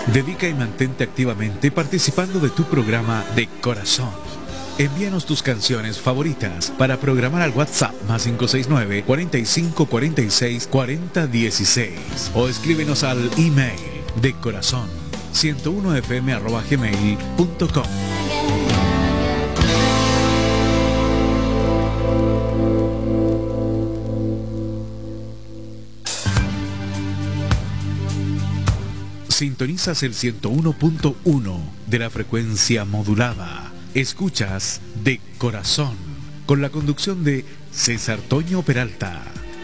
Dedica y mantente activamente participando de tu programa de corazón. Envíanos tus canciones favoritas para programar al WhatsApp +569 45 46 40 16 o escríbenos al email de corazón 101fm@gmail.com. Sintonizas el 101.1 de la frecuencia modulada. Escuchas De Corazón, con la conducción de César Toño Peralta.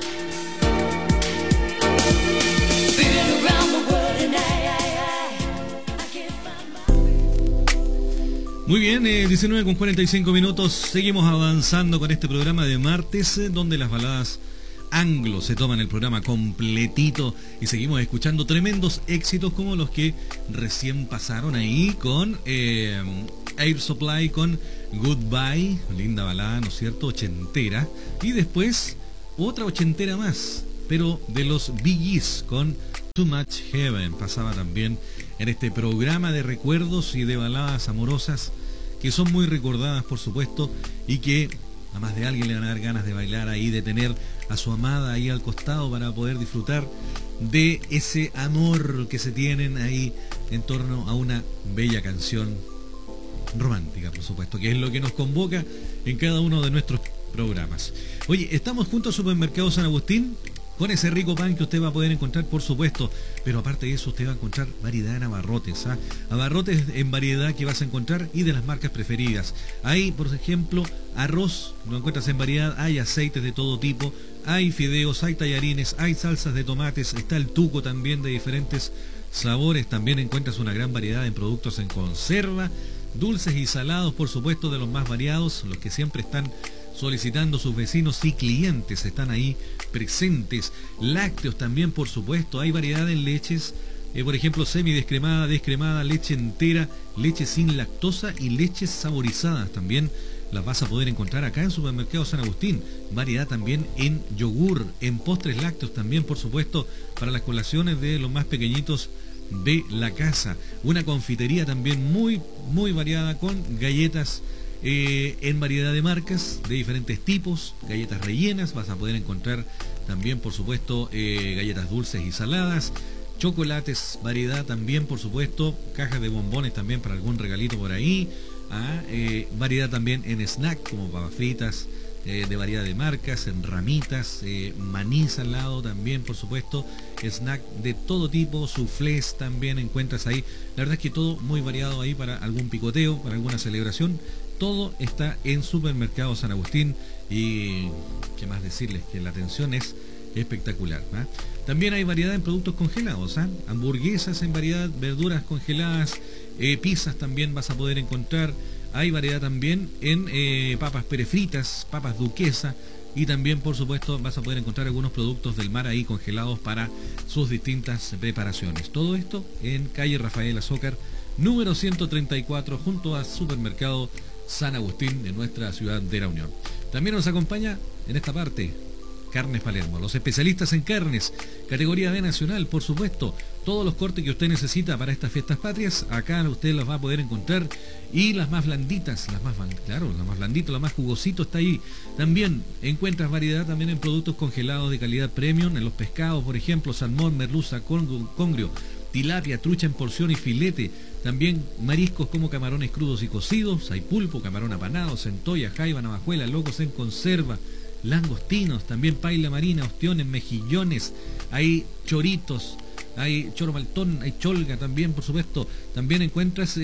Muy bien, 19:45. Seguimos avanzando con este programa de martes, donde las baladas anglo se toman el programa completito y seguimos escuchando tremendos éxitos como los que recién pasaron ahí con Air Supply con Goodbye, linda balada, ¿no es cierto?, ochentera, y después otra ochentera más, pero de los Bee Gees con Too Much Heaven. Pasaba también en este programa de recuerdos y de baladas amorosas que son muy recordadas, por supuesto, y que a más de alguien le van a dar ganas de bailar ahí, de tener a su amada ahí al costado para poder disfrutar de ese amor que se tienen ahí en torno a una bella canción romántica, por supuesto, que es lo que nos convoca en cada uno de nuestros programas. Oye, estamos junto al Supermercado San Agustín con ese rico pan que usted va a poder encontrar, por supuesto, pero aparte de eso usted va a encontrar variedad en abarrotes, abarrotes en variedad que vas a encontrar y de las marcas preferidas. Hay, por ejemplo, arroz, lo encuentras en variedad, hay aceites de todo tipo, hay fideos, hay tallarines, hay salsas de tomates, está el tuco también de diferentes sabores, también encuentras una gran variedad en productos en conserva, dulces y salados, por supuesto, de los más variados, los que siempre están solicitando sus vecinos y clientes, están ahí presentes. Lácteos también, por supuesto, hay variedad en leches, por ejemplo, semidescremada, descremada, leche entera, leche sin lactosa y leches saborizadas también las vas a poder encontrar acá en Supermercado San Agustín. Variedad también en yogur, en postres lácteos también, por supuesto, para las colaciones de los más pequeñitos de la casa. Una confitería también muy variada con galletas en variedad de marcas de diferentes tipos, galletas rellenas, vas a poder encontrar también, por supuesto, galletas dulces y saladas, chocolates, variedad también, por supuesto, cajas de bombones también para algún regalito por ahí, variedad también en snack como papas fritas, de variedad de marcas, en ramitas, maní salado también, por supuesto, snack de todo tipo, soufflés también encuentras ahí. La verdad es que todo muy variado ahí para algún picoteo, para alguna celebración. Todo está en Supermercado San Agustín y qué más decirles, que la atención es espectacular. También hay variedad en productos congelados, hamburguesas en variedad, verduras congeladas, pizzas también vas a poder encontrar. Hay variedad también en papas perefritas, papas duquesa, y también, por supuesto, vas a poder encontrar algunos productos del mar ahí congelados para sus distintas preparaciones. Todo esto en calle Rafael Azócar, número 134, junto a Supermercado San Agustín de nuestra ciudad de La Unión. También nos acompaña en esta parte Carnes Palermo, los especialistas en carnes, categoría B nacional, por supuesto. Todos los cortes que usted necesita para estas fiestas patrias, acá usted los va a poder encontrar. Y las más blanditas, las más blanditas, lo más jugosito está ahí. También encuentras variedad también en productos congelados de calidad premium, en los pescados, por ejemplo, salmón, merluza, congrio, tilapia, trucha en porción y filete. También mariscos como camarones crudos y cocidos, hay pulpo, camarón apanado, centolla, jaiba, navajuela, locos en conserva, langostinos, también paila marina, ostiones, mejillones, hay choritos, hay choro maltón, hay cholga también, por supuesto. También encuentras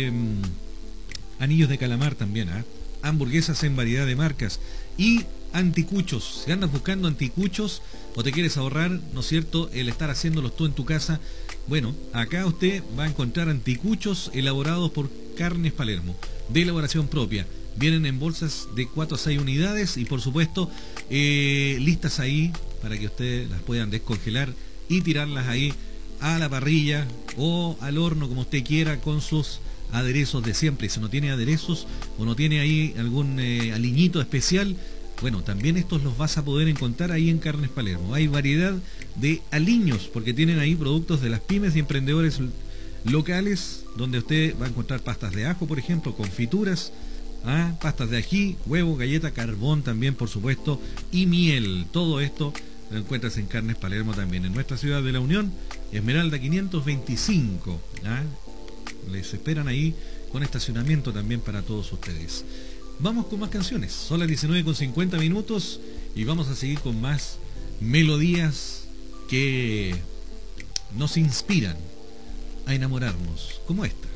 anillos de calamar también, hamburguesas en variedad de marcas y anticuchos. Si andas buscando anticuchos o te quieres ahorrar, ¿no es cierto?, el estar haciéndolos tú en tu casa, bueno, acá usted va a encontrar anticuchos elaborados por Carnes Palermo, de elaboración propia. Vienen en bolsas de 4 a 6 unidades y, por supuesto, listas ahí para que ustedes las puedan descongelar y tirarlas ahí a la parrilla o al horno, como usted quiera, con sus aderezos de siempre. Si no tiene aderezos o no tiene ahí algún aliñito especial, bueno, también estos los vas a poder encontrar ahí en Carnes Palermo. Hay variedad de aliños, porque tienen ahí productos de las pymes y emprendedores locales donde usted va a encontrar pastas de ajo, por ejemplo, confituras, pastas de ají, huevo, galleta, carbón también, por supuesto, y miel. Todo esto lo encuentras en Carnes Palermo también, en nuestra ciudad de La Unión, Esmeralda 525. Les esperan ahí con estacionamiento también para todos ustedes. Vamos con más canciones. Son las 19:50 y vamos a seguir con más melodías que nos inspiran a enamorarnos, como esta.